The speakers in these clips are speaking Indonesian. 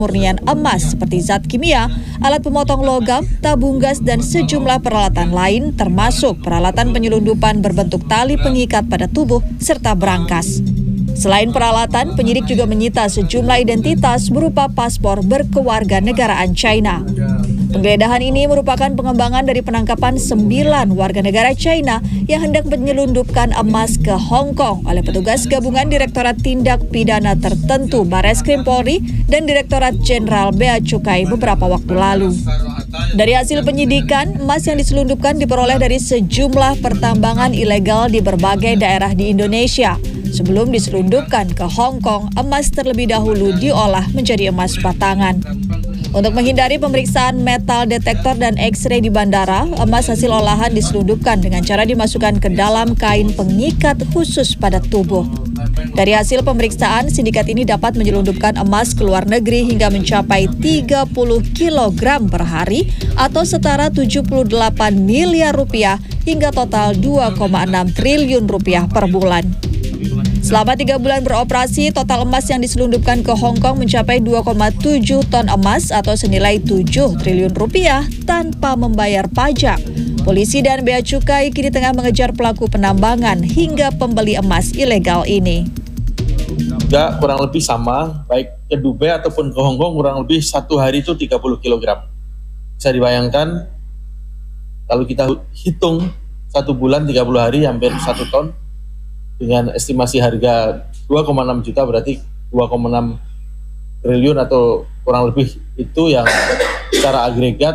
murnian emas seperti zat kimia, alat pemotong logam, tabung gas, dan sejumlah peralatan lain termasuk peralatan penyelundupan berbentuk tali pengikat pada tubuh serta berangkas. Selain peralatan, penyidik juga menyita sejumlah identitas berupa paspor berkewarganegaraan China. Penggeledahan ini merupakan pengembangan dari penangkapan 9 warga negara China yang hendak menyelundupkan emas ke Hong Kong oleh petugas gabungan Direktorat Tindak Pidana Tertentu Bareskrim Polri dan Direktorat Jenderal Bea Cukai beberapa waktu lalu. Dari hasil penyidikan, emas yang diselundupkan diperoleh dari sejumlah pertambangan ilegal di berbagai daerah di Indonesia. Sebelum diselundupkan ke Hong Kong, emas terlebih dahulu diolah menjadi emas batangan. Untuk menghindari pemeriksaan metal detektor dan X-ray di bandara, emas hasil olahan diselundupkan dengan cara dimasukkan ke dalam kain pengikat khusus pada tubuh. Dari hasil pemeriksaan, sindikat ini dapat menyelundupkan emas ke luar negeri hingga mencapai 30 kg per hari atau setara 78 miliar rupiah hingga total 2,6 triliun rupiah per bulan. Selama 3 bulan beroperasi, total emas yang diselundupkan ke Hong Kong mencapai 2,7 ton emas atau senilai 7 triliun rupiah tanpa membayar pajak. Polisi dan Bea Cukai kini tengah mengejar pelaku penambangan hingga pembeli emas ilegal ini. Juga kurang lebih sama, baik ke Dubai ataupun ke Hong Kong kurang lebih 1 hari itu 30 kg. Bisa dibayangkan kalau kita hitung 1 bulan 30 hari hampir 1 ton. Dengan estimasi harga 2,6 juta berarti 2,6 triliun atau kurang lebih itu yang secara agregat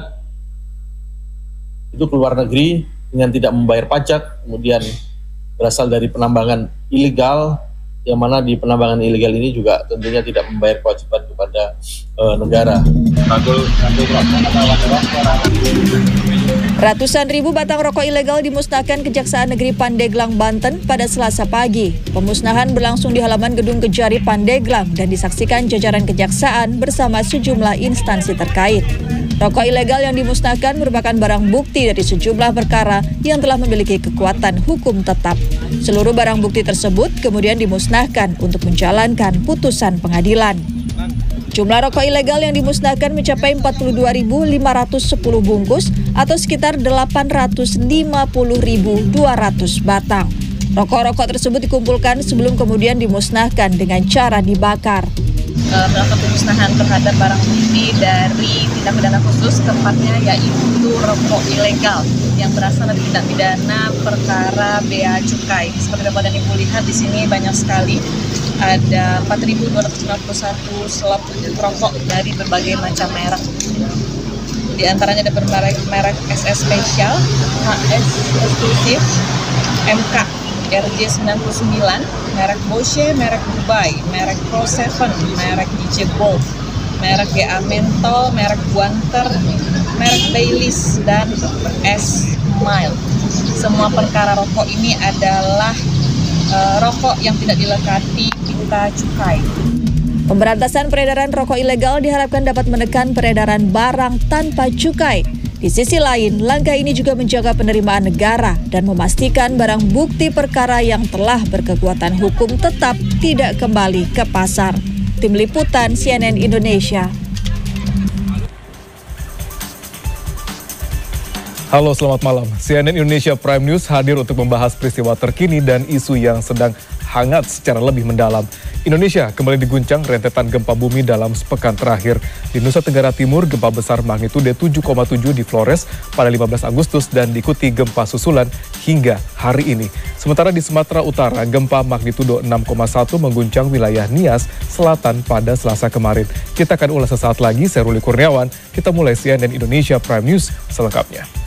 itu keluar negeri dengan tidak membayar pajak, kemudian berasal dari penambangan ilegal, yang mana di penambangan ilegal ini juga tentunya tidak membayar kewajiban kepada negara. Ratusan ribu batang rokok ilegal dimusnahkan Kejaksaan Negeri Pandeglang, Banten pada Selasa pagi. Pemusnahan berlangsung di halaman Gedung Kejari Pandeglang dan disaksikan jajaran kejaksaan bersama sejumlah instansi terkait. Rokok ilegal yang dimusnahkan merupakan barang bukti dari sejumlah perkara yang telah memiliki kekuatan hukum tetap. Seluruh barang bukti tersebut kemudian dimusnahkan untuk menjalankan putusan pengadilan. Jumlah rokok ilegal yang dimusnahkan mencapai 42.510 bungkus atau sekitar 850.200 batang. Rokok-rokok tersebut dikumpulkan sebelum kemudian dimusnahkan dengan cara dibakar. Melakukan pemusnahan terhadap barang bukti dari tindak pidana khusus, tepatnya yaitu rokok ilegal yang berasal dari tindak pidana perkara Bea Cukai. Seperti dapat Ibu lihat di sini banyak sekali, ada 4.291 slop rokok dari berbagai macam merek. Di antaranya ada merek SS Special, HS Eksklusif, MK, RJ99, merek Bosche, merek Dubai, merek Pro 7, merek DJ Bold, merek GA Mentol, merek Guanter, merek Baileys, dan S Mile. Semua perkara rokok ini adalah rokok yang tidak dilekati tinta cukai. Pemberantasan peredaran rokok ilegal diharapkan dapat menekan peredaran barang tanpa cukai. Di sisi lain, langkah ini juga menjaga penerimaan negara dan memastikan barang bukti perkara yang telah berkekuatan hukum tetap tidak kembali ke pasar. Tim Liputan CNN Indonesia. Halo, selamat malam. CNN Indonesia Prime News hadir untuk membahas peristiwa terkini dan isu yang sedang hangat secara lebih mendalam. Indonesia kembali diguncang rentetan gempa bumi dalam sepekan terakhir. Di Nusa Tenggara Timur, gempa besar magnitudo 7,7 di Flores pada 15 Agustus dan diikuti gempa susulan hingga hari ini. Sementara di Sumatera Utara, gempa magnitudo 6,1 mengguncang wilayah Nias Selatan pada Selasa kemarin. Kita akan ulas sesaat lagi, saya Ruli Kurniawan. Kita mulai CNN Indonesia Prime News selengkapnya.